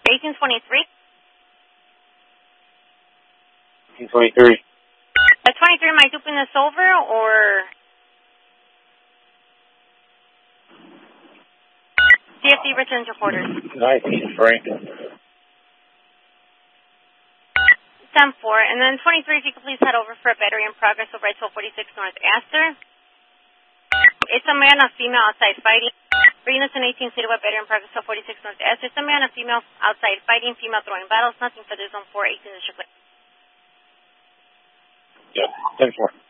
1823. 1823. 23, am I duping this over, or... CFD returns your quarters. 19, Frank. 10-4. And then 23, if you could please head over for a battery in progress over at 1246 North Astor. It's a man, a female outside fighting. For units in 18, citywide battery in progress 1246 North Astor. It's a man, a female outside fighting, female throwing battles. Nothing for the zone 4, 18 district. Yep, 10-4.